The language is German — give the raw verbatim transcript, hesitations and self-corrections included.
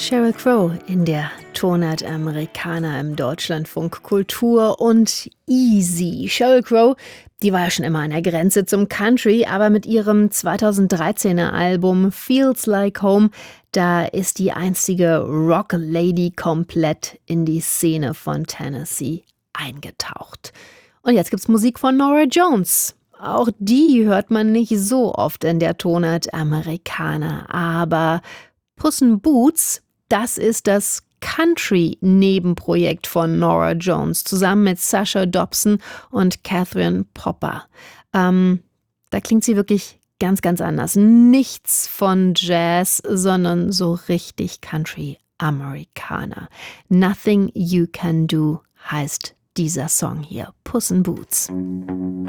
Sheryl Crow in der Tonart Amerikaner im Deutschlandfunk Kultur und Easy. Sheryl Crow, die war ja schon immer an der Grenze zum Country, aber mit ihrem zweitausenddreizehner Album Feels Like Home, da ist die einstige Rock Lady komplett in die Szene von Tennessee eingetaucht. Und jetzt gibt's Musik von Norah Jones. Auch die hört man nicht so oft in der Tonart Amerikaner, aber Puss in Boots, das ist das Country-Nebenprojekt von Norah Jones, zusammen mit Sasha Dobson und Catherine Popper. Ähm, da klingt sie wirklich ganz, ganz anders. Nichts von Jazz, sondern so richtig Country-Amerikaner. Nothing You Can Do heißt dieser Song hier, Puss in Boots.